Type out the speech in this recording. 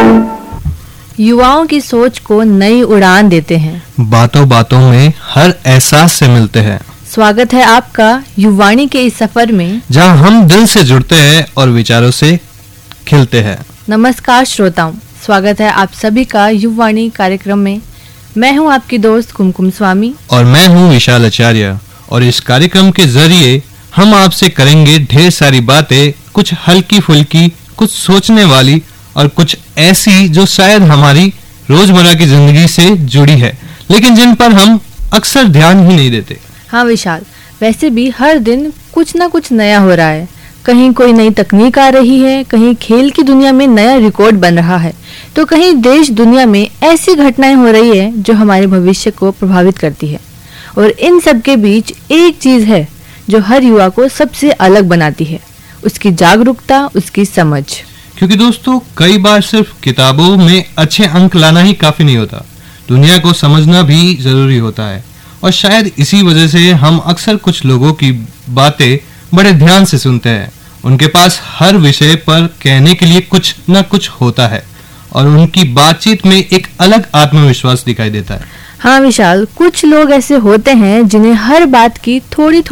युवाओं की सोच को नई उड़ान देते हैं, बातों बातों में हर एहसास से मिलते हैं। स्वागत है आपका युवाणी के इस सफर में, जहां हम दिल से जुड़ते हैं और विचारों से खिलते हैं। नमस्कार श्रोताओं, स्वागत है आप सभी का युवाणी कार्यक्रम में। मैं हूं आपकी दोस्त कुमकुम स्वामी और मैं हूं विशाल आचार्य। और इस कार्यक्रम के जरिए हम आपसे करेंगे ढेर सारी बातें, कुछ हल्की फुल्की, कुछ सोचने वाली और कुछ ऐसी जो शायद हमारी रोजमर्रा की जिंदगी से जुड़ी है, लेकिन जिन पर हम अक्सर ध्यान ही नहीं देते। हाँ विशाल, वैसे भी हर दिन कुछ ना कुछ नया हो रहा है। कहीं कोई नई तकनीक आ रही है, कहीं खेल की दुनिया में नया रिकॉर्ड बन रहा है, तो कहीं देश दुनिया में ऐसी घटनाएं हो रही है जो हमारे भविष्य को प्रभावित करती है। और इन सब के बीच एक चीज है जो हर युवा को सबसे अलग बनाती है, उसकी जागरूकता, उसकी समझ। क्योंकि दोस्तों, कई बार सिर्फ किताबों में अच्छे अंक लाना ही काफी नहीं होता, दुनिया को समझना भी जरूरी होता है। और शायद इसी वजह से हम अक्सर कुछ लोगों की बातें बड़े ध्यान से सुनते हैं। उनके पास हर विषय पर कहने के लिए कुछ न कुछ होता है और उनकी बातचीत में एक अलग आत्मविश्वास दिखाई देता है। हाँ विशाल, कुछ लोग ऐसे होते हैं जिन्हें हर बात की थोड़ी